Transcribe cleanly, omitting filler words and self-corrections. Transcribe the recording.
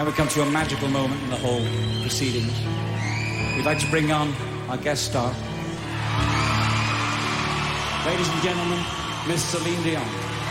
Now we come to a magical moment in the whole proceedings. We'd like to bring on our guest star. Ladies and gentlemen, Miss Celine Dion.